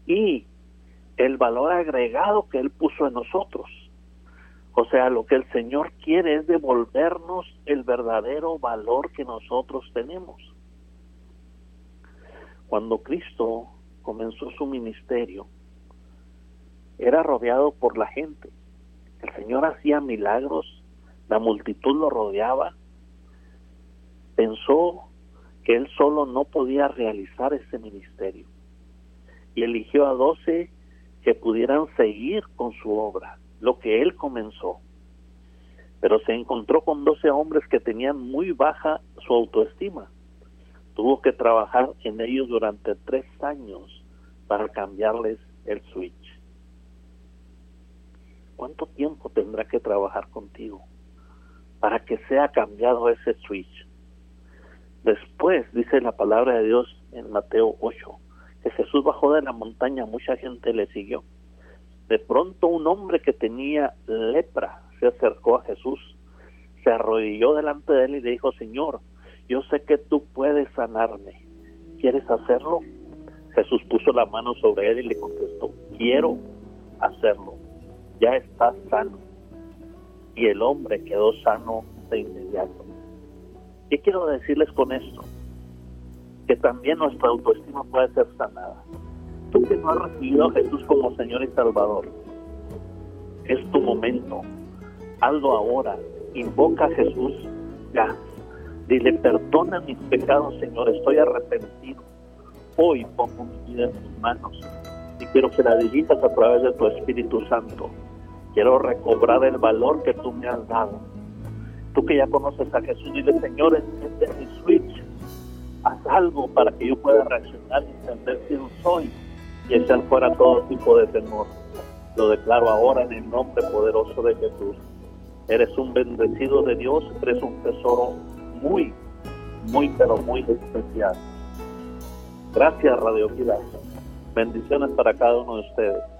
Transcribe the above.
y el valor agregado que Él puso en nosotros. O sea, lo que el Señor quiere es devolvernos el verdadero valor que nosotros tenemos. Cuando Cristo comenzó su ministerio, era rodeado por la gente. El Señor hacía milagros, la multitud lo rodeaba. Pensó que Él solo no podía realizar ese ministerio y eligió a 12 que pudieran seguir con su obra, lo que Él comenzó. Pero se encontró con 12 hombres que tenían muy baja su autoestima. Tuvo que trabajar en ellos durante 3 años para cambiarles el switch. ¿Cuánto tiempo tendrá que trabajar contigo para que sea cambiado ese switch? Después, dice la palabra de Dios en Mateo 8, que Jesús bajó de la montaña, mucha gente le siguió. De pronto un hombre que tenía lepra se acercó a Jesús, se arrodilló delante de él y le dijo: Señor, yo sé que tú puedes sanarme, ¿quieres hacerlo? Jesús puso la mano sobre él y le contestó: quiero hacerlo, ya estás sano. Y el hombre quedó sano de inmediato. ¿Qué quiero decirles con esto? Que también nuestra autoestima puede ser sanada. Tú que no has recibido a Jesús como Señor y Salvador, es tu momento. Hazlo ahora. Invoca a Jesús ya. Dile: perdona mis pecados, Señor, estoy arrepentido. Hoy pongo mi vida en tus manos y quiero que la dirijas a través de tu Espíritu Santo. Quiero recobrar el valor que tú me has dado. Tú que ya conoces a Jesús, dile: Señor, enciende mi switch. Haz algo para que yo pueda reaccionar y entender quién soy y echar fuera todo tipo de temor. Lo declaro ahora en el nombre poderoso de Jesús. Eres un bendecido de Dios, eres un tesoro muy, pero muy especial. Gracias, Radio Vida. Bendiciones para cada uno de ustedes.